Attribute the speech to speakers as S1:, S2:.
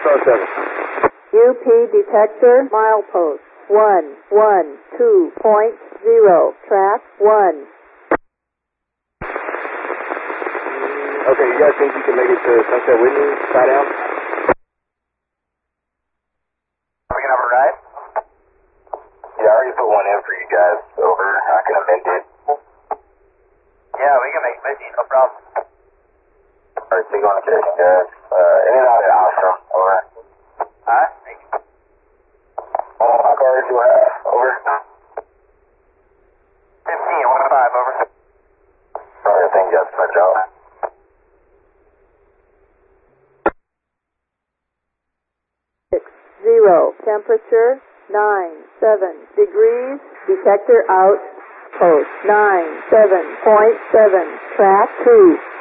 S1: UP detector, milepost 112.0, track 1.
S2: Okay, you guys think you can make it to Sunset Whitney, fly down?
S3: Are we going to have a ride? Yeah, I already put one in for you guys. Over. I can amend it. Yeah, we can make 50, no problem. Alright, take on the connection, guys. In and out of Alpha. Over. Huh? All my cars you have. Over. 15, 1-5, over. Alright, thank you guys for my job.
S1: 0, temperature 97 degrees, detector out, post 97.7, track 2.